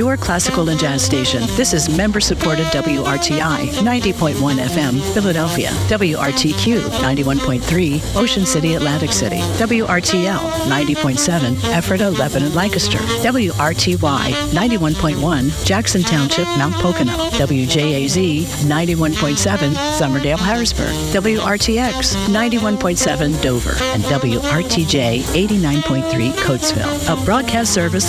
your classical and jazz station. This is member-supported WRTI 90.1 FM, Philadelphia. WRTQ 91.3, Ocean City, Atlantic City. WRTL 90.7, Ephrata, Lebanon, Lancaster. WRTY 91.1, Jackson Township, Mount Pocono. WJAZ 91.7, Somerdale, Harrisburg. WRTX 91.7, Dover. And WRTJ 89.3, Coatesville. A broadcast service